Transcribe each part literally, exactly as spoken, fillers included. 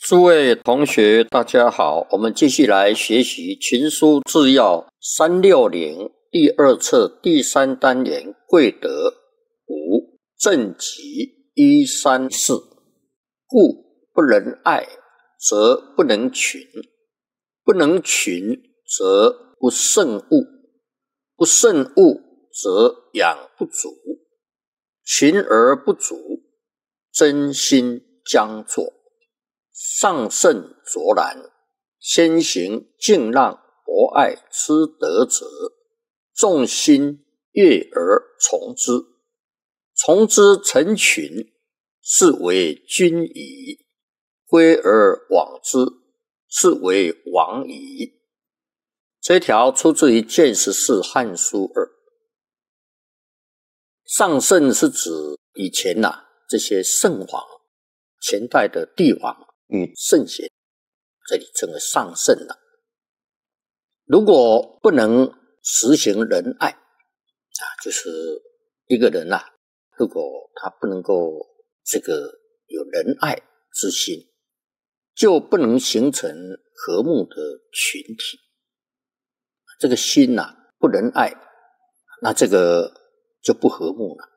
诸位同学，大家好，我们继续来学习《群书治要》三六零第二册第三单元贵德五正极一三四。故不能爱，则不能群；不能群，则不胜物；不胜物，则养不足。群而不足，真心将作。上圣卓然，先行敬让博爱之德者，众心悦而从之。从之成群，是为君矣；归而往之，是为王矣。这条出自于《见识四汉书二》。上圣是指以前呐、啊、这些圣皇，前代的帝王与圣贤，这里称为上圣了。如果不能实行仁爱啊，就是一个人啊，如果他不能够这个有仁爱之心，就不能形成和睦的群体。这个心啊不仁爱，那这个就不和睦了。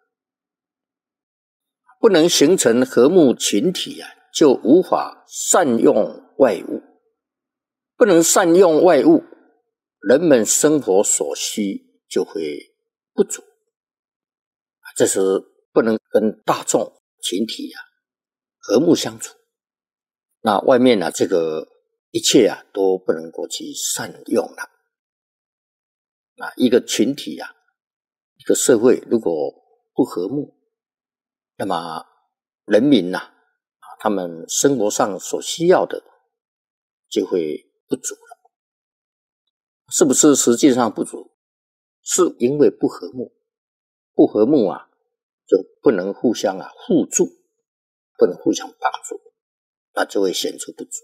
不能形成和睦群体啊，就无法善用外物。不能善用外物，人们生活所需就会不足。这是不能跟大众群体啊和睦相处。那外面啊这个一切啊都不能够去善用了。那一个群体啊，一个社会如果不和睦，那么人民呐、啊，他们生活上所需要的就会不足了。是不是实际上不足？是因为不和睦。不和睦啊，就不能互相啊互助，不能互相帮助，那就会显出不足。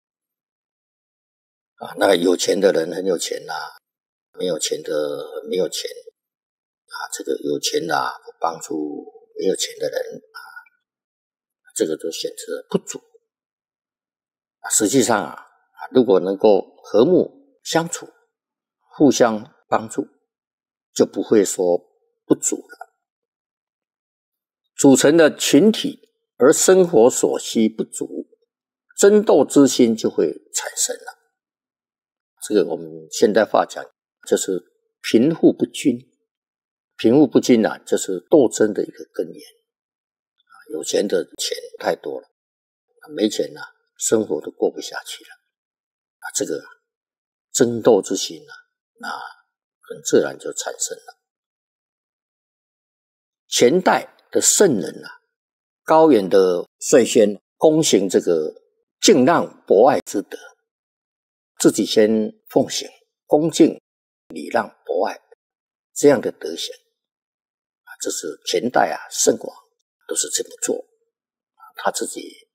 啊，那个有钱的人很有钱呐、啊，没有钱的没有钱啊，这个有钱的啊不帮助没有钱的人啊，这个就显示不足。实际上啊，如果能够和睦相处，互相帮助，就不会说不足了。组成的群体而生活所需不足，争斗之心就会产生了。这个我们现代话讲，就是贫富不均。贫富不均啊，这是斗争的一个根源。有钱的钱太多了，没钱啊，生活都过不下去了。啊，这个争斗之心啊，那很自然就产生了。前代的圣人啊，高远的率先躬行这个敬让博爱之德，自己先奉行恭敬礼让博爱这样的德行啊，这是前代啊圣王都是这么做，他自己